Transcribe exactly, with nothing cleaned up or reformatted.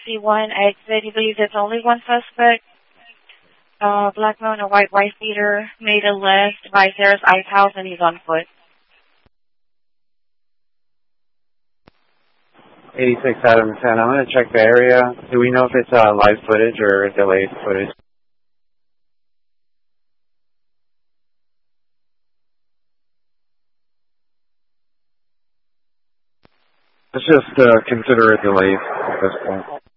C one exit. He believes there's only one suspect. Uh, black male in a white wife beater made a left by Sarah's Ice House, and he's on foot. eighty-six Adam ten. I'm going to check the area. Do we know if it's uh, live footage or delayed footage? Let's just uh, consider it delayed at this point.